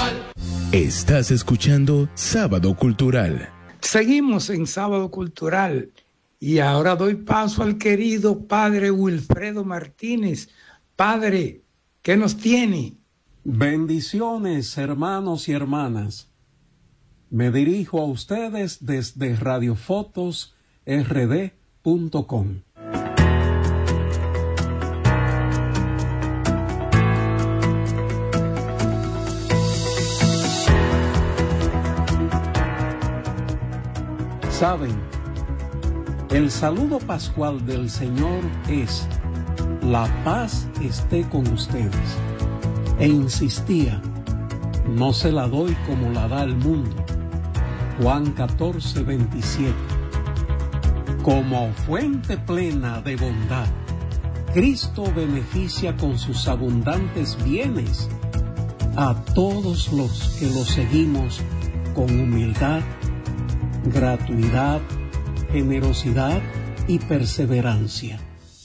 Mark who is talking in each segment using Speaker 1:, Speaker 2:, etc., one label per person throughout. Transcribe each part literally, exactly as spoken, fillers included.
Speaker 1: Cultural.
Speaker 2: Estás escuchando Sábado Cultural.
Speaker 3: Seguimos en Sábado Cultural y ahora doy paso al querido padre Wilfredo Martínez. Padre, ¿qué nos tiene?
Speaker 4: Bendiciones, hermanos y hermanas. Me dirijo a ustedes desde radiofotos r d punto com. Saben, el saludo pascual del Señor es: la paz esté con ustedes. E insistía: no se la doy como la da el mundo. Juan catorce, veintisiete. Como fuente plena de bondad, Cristo beneficia con sus abundantes bienes a todos los que lo seguimos con humildad, gratuidad, generosidad y perseverancia.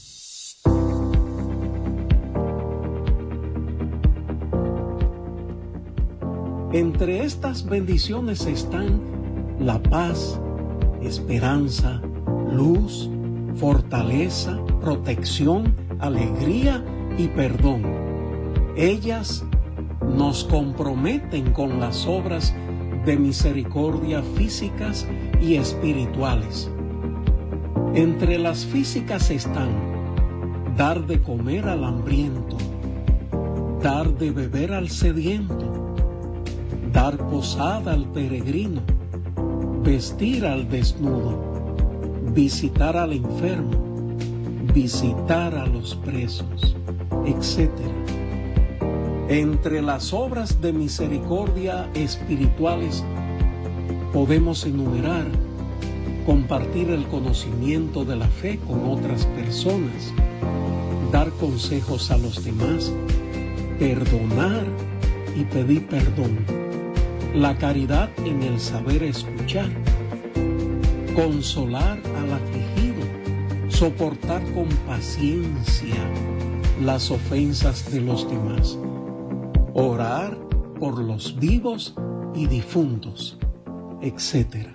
Speaker 4: Entre estas bendiciones están la paz, esperanza, luz, fortaleza, protección, alegría y perdón. Ellas nos comprometen con las obras de misericordia físicas y espirituales. Entre las físicas están dar de comer al hambriento, dar de beber al sediento, dar posada al peregrino, vestir al desnudo, visitar al enfermo, visitar a los presos, etcétera. Entre las obras de misericordia espirituales podemos enumerar compartir el conocimiento de la fe con otras personas, dar consejos a los demás, perdonar y pedir perdón, la caridad en el saber escuchar, consolar al afligido, soportar con paciencia las ofensas de los demás, orar por los vivos y difuntos, etcétera.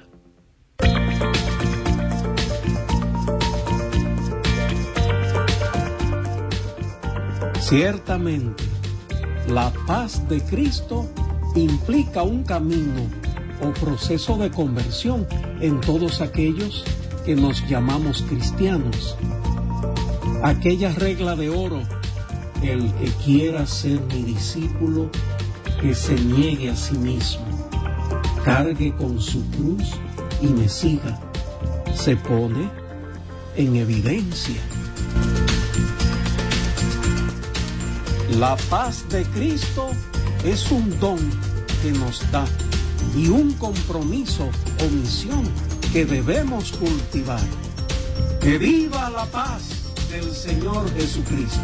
Speaker 4: Ciertamente, la paz de Cristo implica un camino o proceso de conversión en todos aquellos que nos llamamos cristianos. Aquella regla de oro: el que quiera ser mi discípulo, que se niegue a sí mismo, cargue con su cruz y me siga, se pone en evidencia. La paz de Cristo es un don que nos da y un compromiso o misión que debemos cultivar. ¡Que viva la paz del Señor Jesucristo!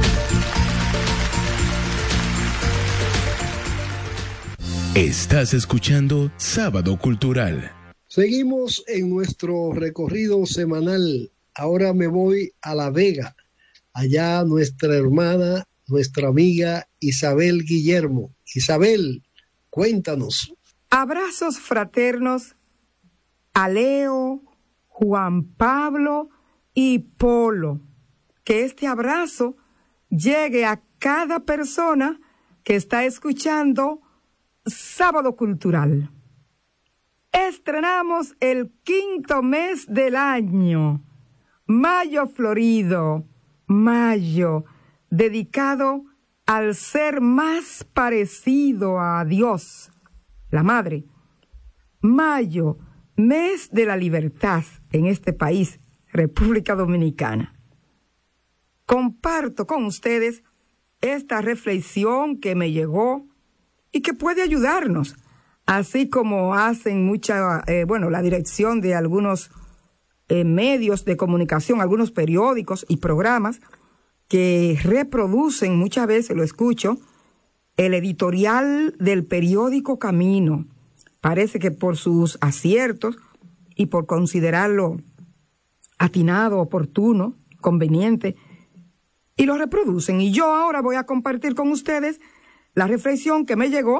Speaker 2: Estás escuchando Sábado Cultural.
Speaker 5: Seguimos en nuestro recorrido semanal. Ahora me voy a La Vega. Allá nuestra hermana, nuestra amiga Isabel Guillermo. Isabel, cuéntanos.
Speaker 6: Abrazos fraternos a Leo, Juan Pablo y Polo. Que este abrazo llegue a cada persona que está escuchando Sábado Cultural. Estrenamos el quinto mes del año, Mayo Florido, Mayo, dedicado al ser más parecido a Dios, la Madre. Mayo, mes de la libertad en este país, República Dominicana. Comparto con ustedes esta reflexión que me llegó y que puede ayudarnos, así como hacen mucha, eh, bueno, la dirección de algunos eh, medios de comunicación, algunos periódicos y programas que reproducen, muchas veces lo escucho, el editorial del periódico Camino. Parece que por sus aciertos y por considerarlo atinado, oportuno, conveniente, y lo reproducen. Y yo ahora voy a compartir con ustedes la reflexión que me llegó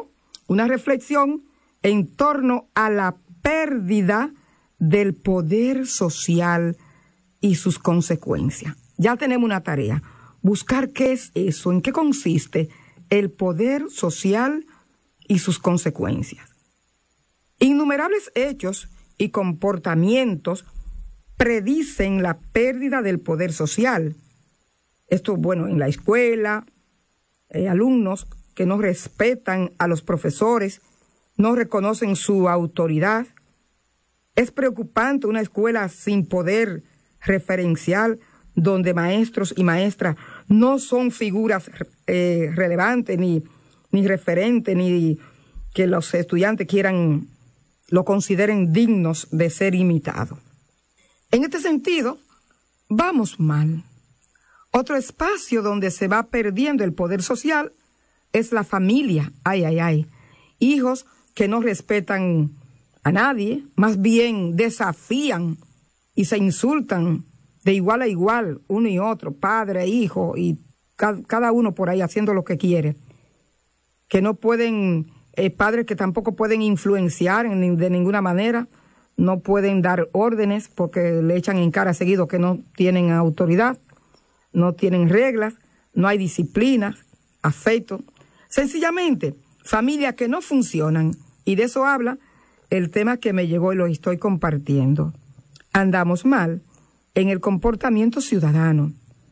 Speaker 6: una reflexión en torno a la pérdida del poder social y sus consecuencias. Ya tenemos una tarea, buscar qué es eso, en qué consiste el poder social y sus consecuencias. Innumerables hechos y comportamientos predicen la pérdida del poder social. Esto, bueno, en la escuela, eh, alumnos que no respetan a los profesores, no reconocen su autoridad. Es preocupante una escuela sin poder referencial, donde maestros y maestras no son figuras eh, relevantes, ni, ni referentes, ni que los estudiantes quieran, lo consideren dignos de ser imitados. En este sentido, vamos mal. Otro espacio donde se va perdiendo el poder social es la familia. Ay, ay, ay. Hijos que no respetan a nadie, más bien desafían y se insultan de igual a igual, uno y otro, padre, hijo, y ca- cada uno por ahí haciendo lo que quiere. Que no pueden, eh, padres que tampoco pueden influenciar en, de ninguna manera, no pueden dar órdenes porque le echan en cara seguido que no tienen autoridad, no tienen reglas, no hay disciplina, afecto. Sencillamente, familias que no funcionan, y de eso habla el tema que me llegó y lo estoy compartiendo. Andamos mal en el comportamiento ciudadano.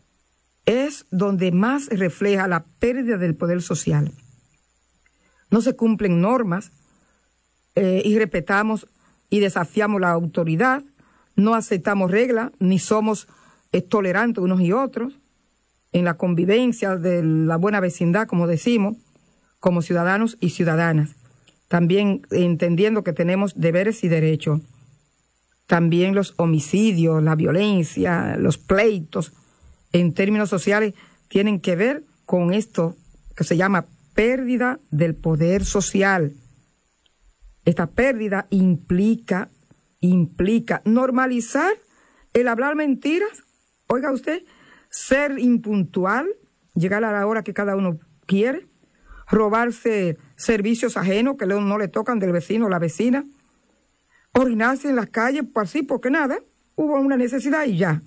Speaker 6: Es donde más refleja la pérdida del poder social. No se cumplen normas eh, y respetamos y desafiamos la autoridad, no aceptamos reglas, ni somos eh, tolerantes unos y otros en la convivencia de la buena vecindad, como decimos, como ciudadanos y ciudadanas. También entendiendo que tenemos deberes y derechos. También los homicidios, la violencia, los pleitos, en términos sociales, tienen que ver con esto que se llama pérdida del poder social. Esta pérdida implica, implica normalizar el hablar mentiras, oiga usted, ser impuntual, llegar a la hora que cada uno quiere, robarse servicios ajenos que no le tocan del vecino o la vecina, orinarse en las calles, por así, porque nada, hubo una necesidad y ya.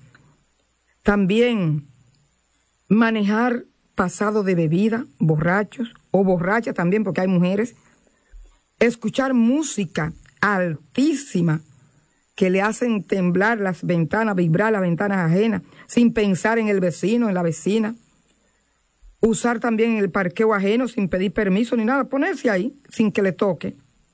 Speaker 6: También manejar pasado de bebida, borrachos o borrachas también, porque hay mujeres. Escuchar música altísima que le hacen temblar las ventanas, vibrar las ventanas ajenas, sin pensar en el vecino, en la vecina. Usar también el parqueo ajeno sin pedir permiso ni nada, ponerse ahí sin que le toque.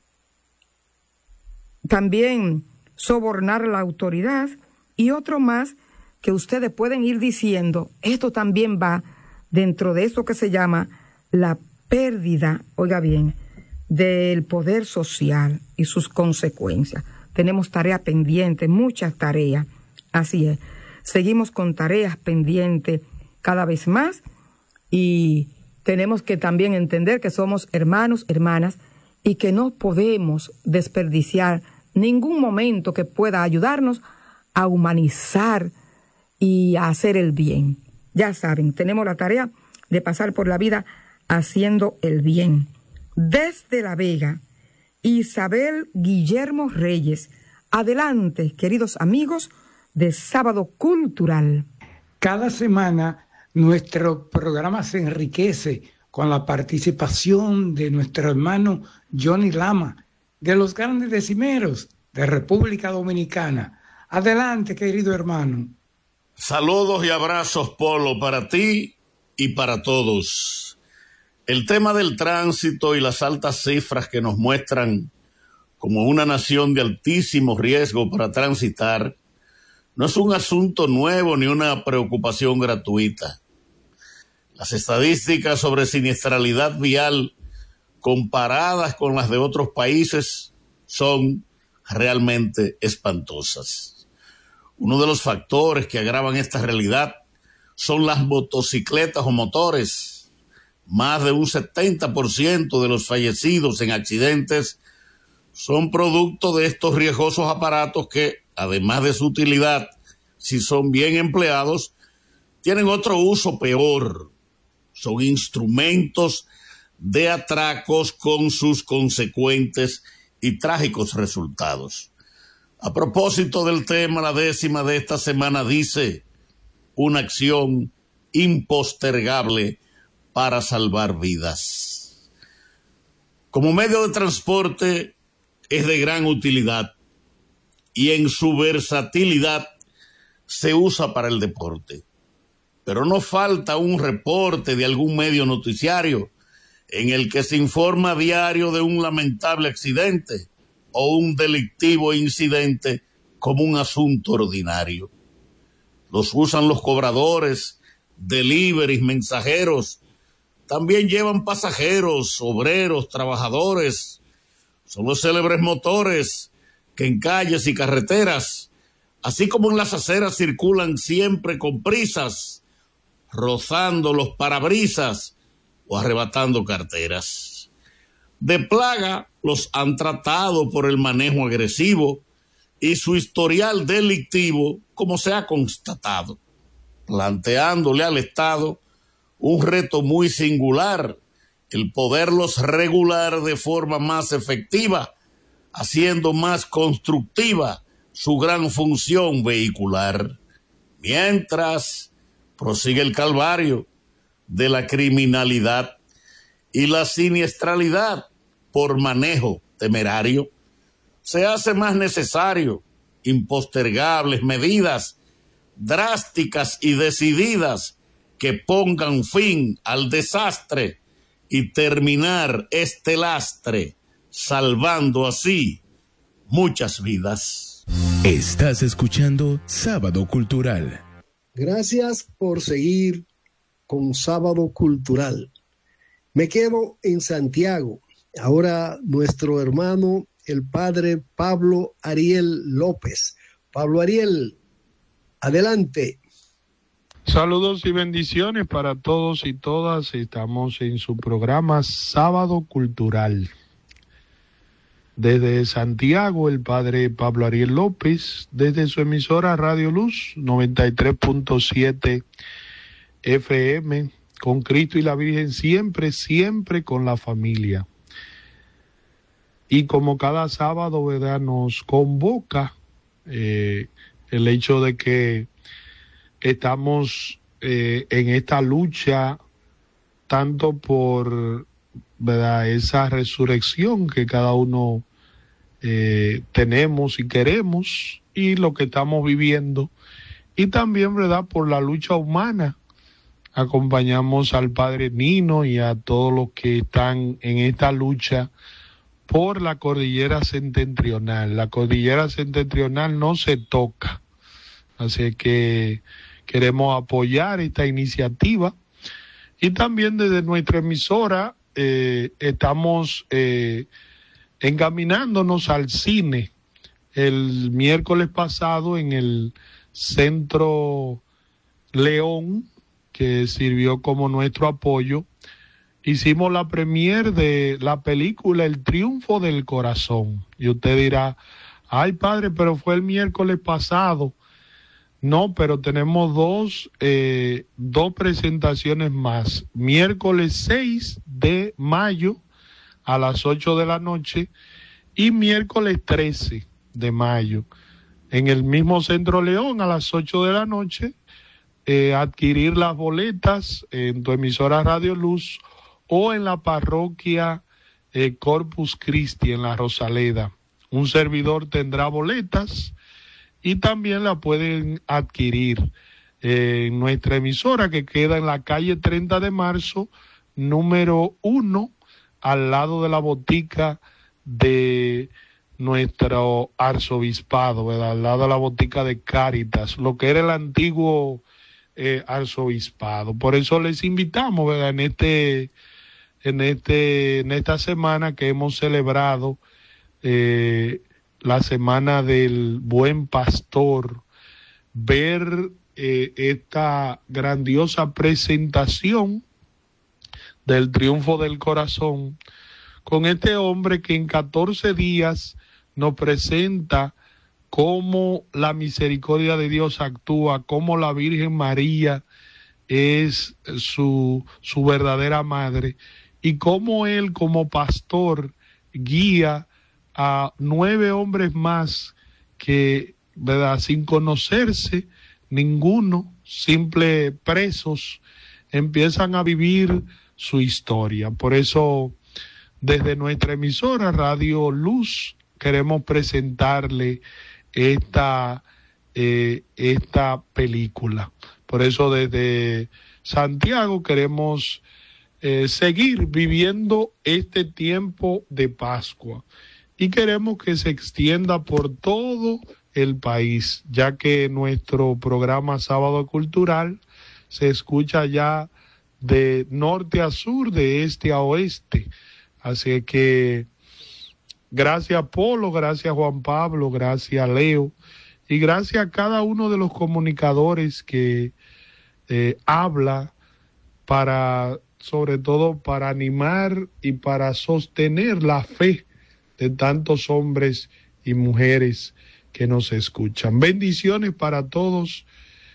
Speaker 6: También sobornar a la autoridad y otro más que ustedes pueden ir diciendo, esto también va dentro de eso que se llama la pérdida, oiga bien, del poder social y sus consecuencias. Tenemos tareas pendientes, muchas tareas, así es. Seguimos con tareas pendientes cada vez más y tenemos que también entender que somos hermanos, hermanas y que no podemos desperdiciar ningún momento que pueda ayudarnos a humanizar y a hacer el bien. Ya saben, tenemos la tarea de pasar por la vida haciendo el bien. Desde La Vega, Isabel Guillermo Reyes. Adelante, queridos amigos de Sábado Cultural.
Speaker 3: Cada semana nuestro programa se enriquece con la participación de nuestro hermano Johnny Lama, de los grandes decimeros de República Dominicana. Adelante, querido hermano.
Speaker 1: Saludos y abrazos, Polo, para ti y para todos. El tema del tránsito y las altas cifras que nos muestran como una nación de altísimo riesgo para transitar no es un asunto nuevo ni una preocupación gratuita. Las estadísticas sobre siniestralidad vial comparadas con las de otros países son realmente espantosas. Uno de los factores que agravan esta realidad son las motocicletas o motores. Más de un setenta por ciento de los fallecidos en accidentes son producto de estos riesgosos aparatos que, además de su utilidad, si son bien empleados, tienen otro uso peor. Son instrumentos de atracos con sus consecuentes y trágicos resultados. A propósito del tema, la décima de esta semana dice: una acción impostergable para salvar vidas. Como medio de transporte es de gran utilidad y en su versatilidad se usa para el deporte. Pero no falta un reporte de algún medio noticiario en el que se informa a diario de un lamentable accidente o un delictivo incidente como un asunto ordinario. Los usan los cobradores, deliveries, mensajeros, también llevan pasajeros, obreros, trabajadores. Son los célebres motores que en calles y carreteras, así como en las aceras, circulan siempre con prisas, rozando los parabrisas o arrebatando carteras. De plaga los han tratado por el manejo agresivo y su historial delictivo, como se ha constatado, planteándole al Estado un reto muy singular, el poderlos regular de forma más efectiva, haciendo más constructiva su gran función vehicular. Mientras prosigue el calvario de la criminalidad y la siniestralidad por manejo temerario, se hace más necesario impostergables medidas drásticas y decididas que pongan fin al desastre y terminar este lastre, salvando así muchas vidas.
Speaker 2: Estás escuchando Sábado Cultural.
Speaker 5: Gracias por seguir con Sábado Cultural. Me quedo en Santiago. Ahora nuestro hermano, el padre Pablo Ariel López. Pablo Ariel, adelante.
Speaker 7: Saludos y bendiciones para todos y todas. Estamos en su programa Sábado Cultural. Desde Santiago, el padre Pablo Ariel López, desde su emisora Radio Luz noventa y tres punto siete F M, con Cristo y la Virgen siempre, siempre con la familia. Y como cada sábado, ¿verdad?, nos convoca eh, el hecho de que estamos eh, en esta lucha tanto por, ¿verdad?, esa resurrección que cada uno eh, tenemos y queremos, y lo que estamos viviendo, y también, ¿verdad?, por la lucha humana. Acompañamos al padre Nino y a todos los que están en esta lucha por la cordillera septentrional. La cordillera septentrional no se toca, así que queremos apoyar esta iniciativa. Y también desde nuestra emisora eh, estamos eh, encaminándonos al cine. El miércoles pasado en el Centro León, que sirvió como nuestro apoyo, hicimos la premier de la película El Triunfo del Corazón. Y usted dirá, ay padre, pero fue el miércoles pasado. No, pero tenemos dos, eh, dos presentaciones más. Miércoles seis de mayo a las ocho de la noche y miércoles trece de mayo. En el mismo Centro León a las ocho de la noche, eh, adquirir las boletas en tu emisora Radio Luz o en la parroquia eh, Corpus Christi en la Rosaleda. Un servidor tendrá boletas y también la pueden adquirir eh, en nuestra emisora, que queda en la calle treinta de marzo, número uno, al lado de la botica de nuestro arzobispado, ¿verdad?, al lado de la botica de Cáritas, lo que era el antiguo eh, arzobispado. Por eso les invitamos, ¿verdad?, en este, en este, en esta semana que hemos celebrado eh, la semana del Buen Pastor, ver eh, esta grandiosa presentación del Triunfo del Corazón con este hombre que en catorce días nos presenta cómo la misericordia de Dios actúa, cómo la Virgen María es su, su verdadera madre y cómo él como pastor guía a nueve hombres más que, ¿verdad?, sin conocerse ninguno, simple presos, empiezan a vivir su historia. Por eso, desde nuestra emisora Radio Luz, queremos presentarle esta, eh, esta película. Por eso, desde Santiago queremos eh, seguir viviendo este tiempo de Pascua y queremos que se extienda por todo el país, ya que nuestro programa Sábado Cultural se escucha ya de norte a sur, de este a oeste. Así que gracias Polo, gracias Juan Pablo, gracias Leo y gracias a cada uno de los comunicadores que eh, habla para, sobre todo para animar y para sostener la fe de tantos hombres y mujeres que nos escuchan. Bendiciones para todos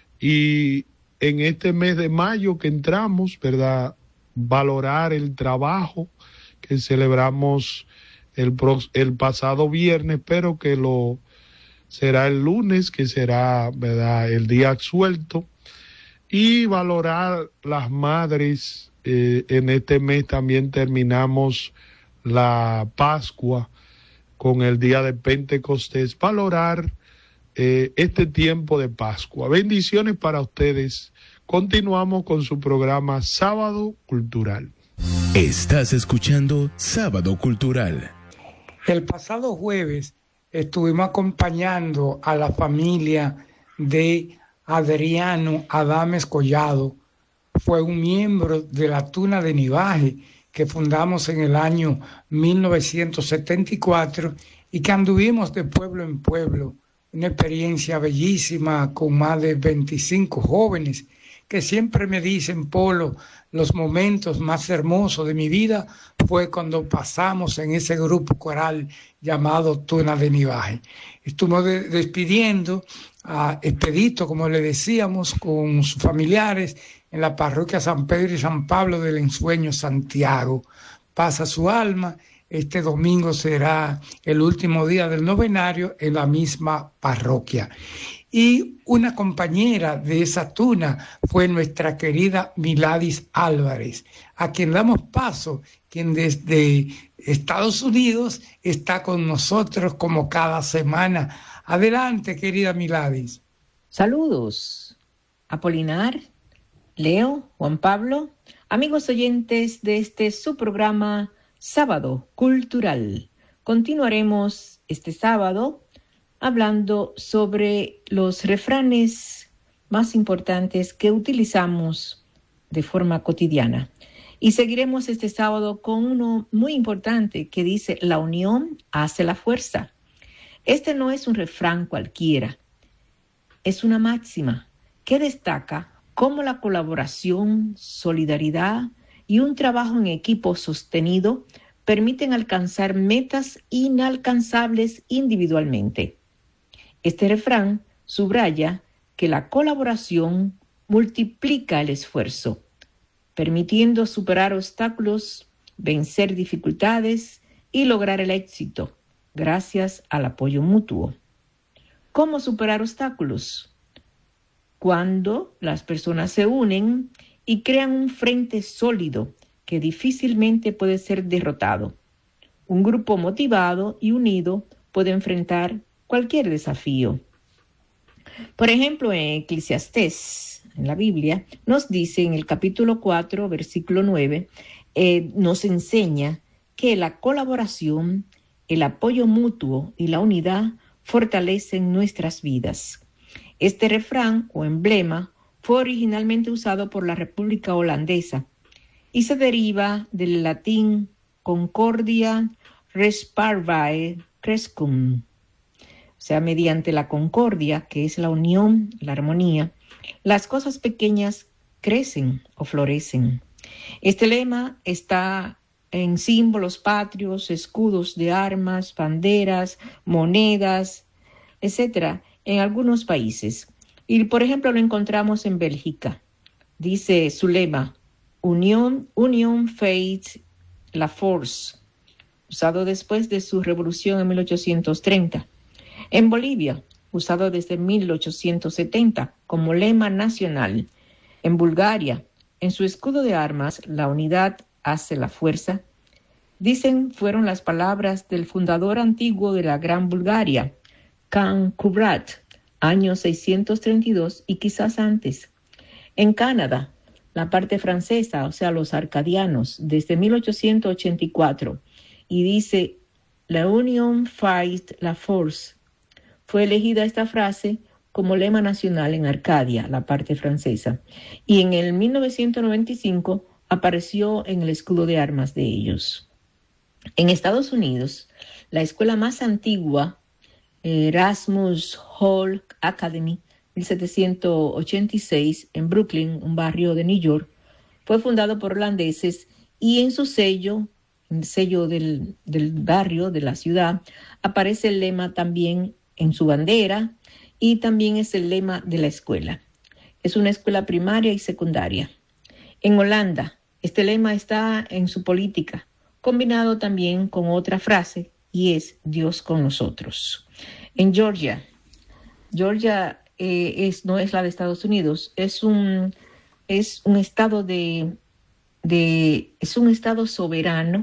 Speaker 7: y en este mes de mayo que entramos, ¿verdad?, valorar el trabajo que celebramos el, pro, el pasado viernes, pero que lo será el lunes, que será, ¿verdad?, el día suelto, y valorar las madres. Eh, en este mes también terminamos la Pascua con el día de Pentecostés, valorar eh, este tiempo de Pascua. Bendiciones para ustedes. Continuamos con su programa Sábado Cultural.
Speaker 2: Estás escuchando Sábado Cultural.
Speaker 3: El pasado jueves estuvimos acompañando a la familia de Adriano Adames Collado. Fue un miembro de la Tuna de Nivaje que fundamos en el año mil novecientos setenta y cuatro y que anduvimos de pueblo en pueblo. Una experiencia bellísima con más de veinticinco jóvenes que siempre me dicen, Polo, los momentos más hermosos de mi vida fue cuando pasamos en ese grupo coral llamado Tuna de Nivaje. Estuvimos de, despidiendo a Expedito, como le decíamos, con sus familiares en la parroquia San Pedro y San Pablo del Ensueño, Santiago. Pasa su alma. Este domingo será el último día del novenario en la misma parroquia. Y una compañera de esa tuna fue nuestra querida Miladis Álvarez, a quien damos paso, quien desde Estados Unidos está con nosotros como cada semana. Adelante, querida Miladis.
Speaker 8: Saludos, Apolinar, Leo, Juan Pablo, amigos oyentes de este su programa Sábado Cultural. Continuaremos este sábado hablando sobre los refranes más importantes que utilizamos de forma cotidiana. Y seguiremos este sábado con uno muy importante que dice: la unión hace la fuerza. Este no es un refrán cualquiera, es una máxima que destaca cómo la colaboración, solidaridad y un trabajo en equipo sostenido permiten alcanzar metas inalcanzables individualmente. Este refrán subraya que la colaboración multiplica el esfuerzo, permitiendo superar obstáculos, vencer dificultades y lograr el éxito, gracias al apoyo mutuo. ¿Cómo superar obstáculos? Cuando las personas se unen y crean un frente sólido que difícilmente puede ser derrotado. Un grupo motivado y unido puede enfrentar cualquier desafío. Por ejemplo, en Eclesiastés, en la Biblia, nos dice en el capítulo cuatro, versículo nueve, eh, nos enseña que la colaboración, el apoyo mutuo y la unidad fortalecen nuestras vidas. Este refrán o emblema fue originalmente usado por la República Holandesa y se deriva del latín concordia res parvae crescum. O sea, mediante la concordia, que es la unión, la armonía, las cosas pequeñas crecen o florecen. Este lema está en símbolos patrios, escudos de armas, banderas, monedas, etcétera, en algunos países. Y, por ejemplo, lo encontramos en Bélgica. Dice su lema: Unión, Unión, Faith la force, usado después de su revolución en mil ochocientos treinta. En Bolivia, usado desde mil ochocientos setenta como lema nacional. En Bulgaria, en su escudo de armas, la unidad hace la fuerza. Dicen fueron las palabras del fundador antiguo de la Gran Bulgaria, Khan Kubrat, año seiscientos treinta y dos y quizás antes. En Canadá, la parte francesa, o sea, los arcadianos, desde mil ochocientos ochenta y cuatro, y dice, la Union fight la force. Fue elegida esta frase como lema nacional en Arcadia, la parte francesa, y en el mil novecientos noventa y cinco apareció en el escudo de armas de ellos. En Estados Unidos, la escuela más antigua, Erasmus Hall Academy, mil setecientos ochenta y seis, en Brooklyn, un barrio de New York, fue fundado por holandeses y en su sello, en el sello del, del barrio, de la ciudad, aparece el lema también en su bandera y también es el lema de la escuela. Es una escuela primaria y secundaria. En Holanda, este lema está en su política, combinado también con otra frase y es Dios con nosotros. En Georgia, Georgia eh, es, no es la de Estados Unidos, es un, es un estado de, de es un estado soberano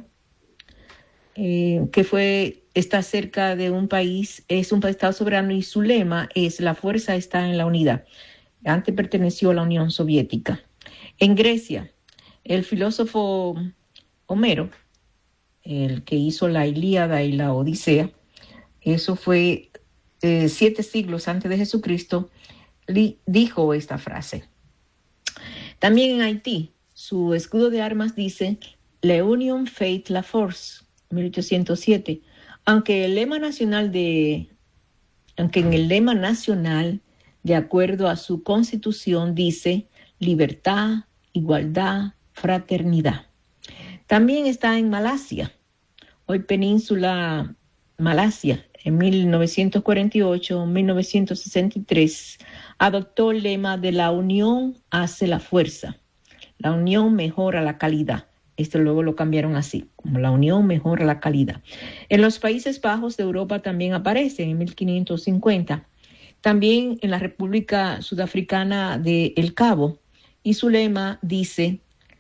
Speaker 8: eh, que fue está cerca de un país, es un estado soberano y su lema es la fuerza está en la unidad. Antes perteneció a la Unión Soviética. En Grecia, el filósofo Homero, el que hizo la Ilíada y la Odisea, eso fue eh, siete siglos antes de Jesucristo, li, dijo esta frase. También en Haití, su escudo de armas dice, La Union fait la force, mil ochocientos siete, aunque el lema nacional de, aunque en el lema nacional, de acuerdo a su constitución, dice libertad, igualdad, fraternidad. También está en Malasia, hoy península Malasia, en mil novecientos cuarenta y ocho, mil novecientos sesenta y tres, adoptó el lema de la unión hace la fuerza. La unión mejora la calidad. Esto luego lo cambiaron así, como la unión mejora la calidad. En los Países Bajos de Europa también aparece en mil quinientos cincuenta. También en la República Sudafricana de El Cabo. Y su lema dice,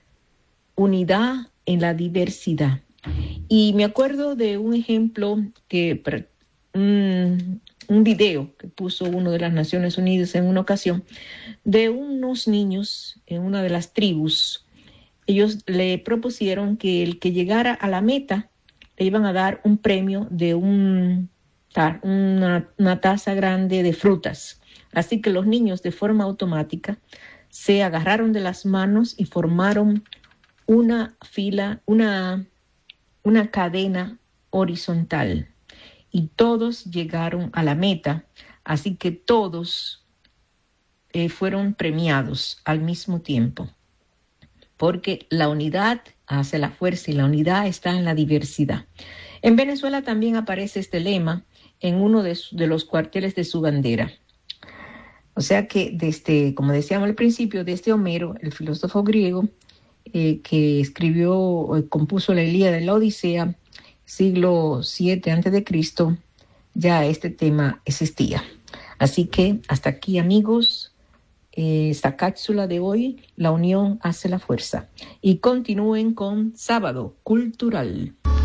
Speaker 8: unidad en la diversidad. Y me acuerdo de un ejemplo, que un, un video que puso uno de las Naciones Unidas en una ocasión, de unos niños en una de las tribus. Ellos le propusieron que el que llegara a la meta le iban a dar un premio de un, una, una taza grande de frutas. Así que los niños de forma automática se agarraron de las manos y formaron una fila, una, una cadena horizontal. Y todos llegaron a la meta. Así que todos eh, fueron premiados al mismo tiempo. Porque la unidad hace la fuerza y la unidad está en la diversidad. En Venezuela también aparece este lema en uno de, su, de los cuarteles de su bandera. O sea que desde, como decíamos al principio, desde Homero, el filósofo griego, eh, que escribió, eh, compuso la Ilíada y la Odisea, siglo siete antes de Cristo, ya este tema existía. Así que hasta aquí, amigos, esta cápsula de hoy, la unión hace la fuerza. Y continúen con Sábado Cultural.